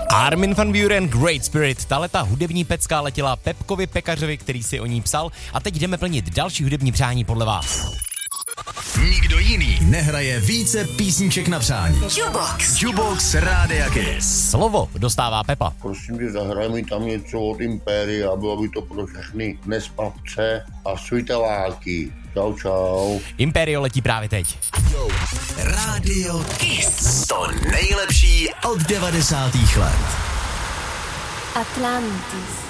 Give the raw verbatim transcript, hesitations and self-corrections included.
Armin van Buuren, Great Spirit. Taleta hudební pecka letěla Pepkovi Pekařovi, který si o ní psal. A teď jdeme plnit další hudební přání podle vás. Nikdo jiný nehraje více písniček na přání. Jukebox. Jukebox Rádia Kiss. Slovo dostává Pepa. Prosím tě, zahraj mi tam něco od Impéria, bylo by to pro všechny nespavce a svítaválky. Čau, čau. Império letí právě teď. Rádio Kiss. To nejlepší od devadesátých let. Atlantis.